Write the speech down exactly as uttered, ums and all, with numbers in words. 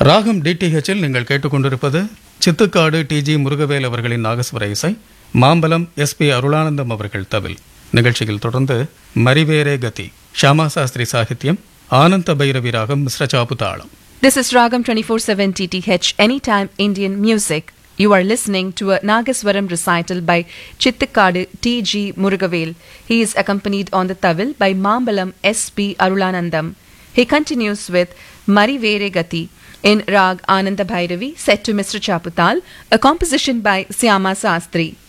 ராகம் டிடிஹெச்சில் நீங்கள் கேட்டுக்கொண்டிருப்பது சித்துக்காடு டிஜி முருகவேல் அவர்களின் நாகஸ்வர இசை, மாம்பலம் எஸ்பி அருளானந்தம் அவர்கள் தவில். நிகழ்ச்சியில் தொடர்ந்து மரிவேரே கதி, ஷியாமா சாஸ்திரி சாகித்யம், ஆனந்த பைரவி ராகம், மிஸ்ர சாப்பு தாளம். This is Ragam twenty-four seven T T H, Anytime Indian Music. You are listening to a Nagaswaram recital by Chittikadu T G Murugavel. He is accompanied on the tawil by Mambalam S P Arulanandam. He continues with Marivere Gati in Rag Ananda Bhairavi, set to Mister Chaputal, a composition by Shyama Sastri.